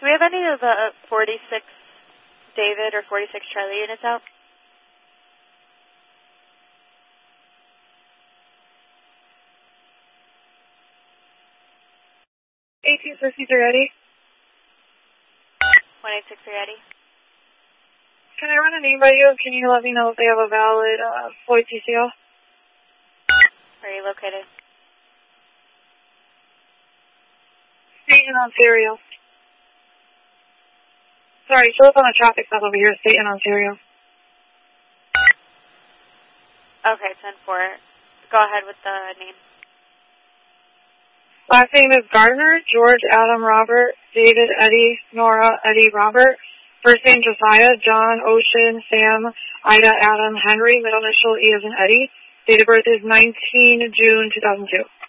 Do we have any of the 46 David or 46 Charlie units out? 1863 ready. 186 ready. Can I run a name by you? Can you let me know if they have a valid Floyd TCO? Where are you located? State in Ontario. Sorry, show up on the traffic stop over here, State in Ontario. Okay, 10-4. Go ahead with the name. Last name is Gardner, George, Adam, Robert, David, Eddie, Nora, Eddie, Robert. First name Josiah, John, Ocean, Sam, Ida, Adam, Henry. Middle initial E as in Eddie. Date of birth is 19 June 2002.